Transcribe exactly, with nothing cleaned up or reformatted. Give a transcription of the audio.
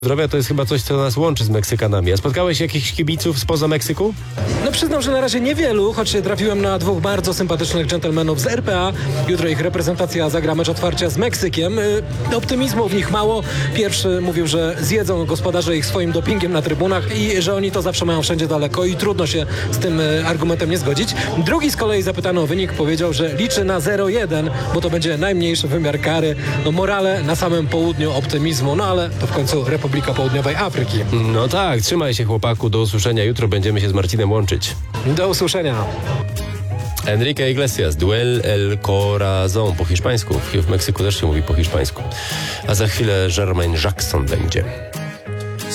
Zdrowia to jest chyba coś, co nas łączy z Meksykanami. A spotkałeś jakichś kibiców spoza Meksyku? No przyznam, że na razie niewielu, choć trafiłem na dwóch bardzo sympatycznych dżentelmenów z R P A. Jutro ich reprezentacja zagra mecz otwarcia z Meksykiem. Optymizmu w nich mało. Pierwszy mówił, że zjedzą gospodarze ich swoim dopingiem na trybunach i że oni to zawsze mają wszędzie daleko i trudno się z tym argumentem nie zgodzić. Drugi z kolei zapytany o wynik powiedział, że liczy na zero jeden, bo to będzie najmniejszy wymiar kary. No morale na samym południu optymizmu, no ale to w końcu Republika Południowej Afryki. No tak, trzymaj się chłopaku, do usłyszenia. Jutro będziemy się z Marcinem łączyć. Do usłyszenia. Enrique Iglesias, Duel El Corazón po hiszpańsku. W Meksyku też się mówi po hiszpańsku. A za chwilę Jermaine Jackson będzie.